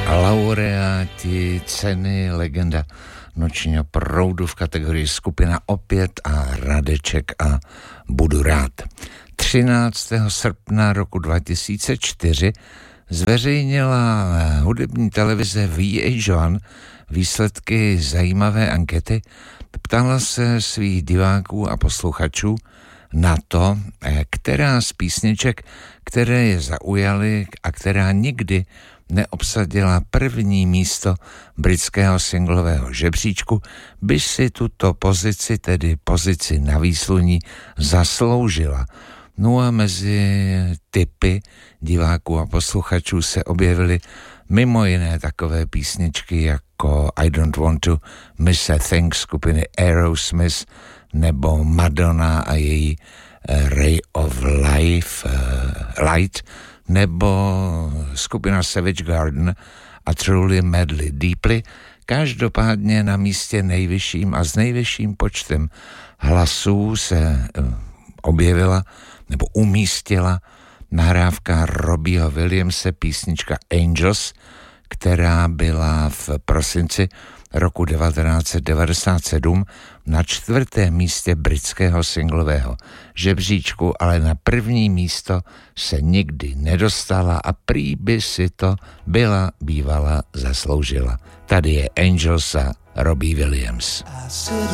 Laureáti ceny Legenda nočního proudu v kategorii skupina Opět a Radeček a Budu rád. 13. srpna roku 2004 zveřejnila hudební televize VH1 výsledky zajímavé ankety. Ptala se svých diváků a posluchačů na to, která z písniček, které je zaujaly a která nikdy neobsadila první místo britského singlového žebříčku, by si tuto pozici, tedy pozici na výsluní, zasloužila. No a mezi tipy diváků a posluchačů se objevily mimo jiné takové písničky jako I Don't Want to Miss a Thing skupiny Aerosmith nebo Madonna a její Ray of Light nebo skupina Savage Garden a Truly Madly Deeply. Každopádně na místě nejvyšším a s nejvyšším počtem hlasů se objevila nebo umístila nahrávka Robbieho Williamse, písnička Angels, která byla v prosinci roku 1997 na 4. místě britského singlového žebříčku, ale na první místo se nikdy nedostala a prý by si to bývala zasloužila. Tady je Angels a Robbie Williams. I sit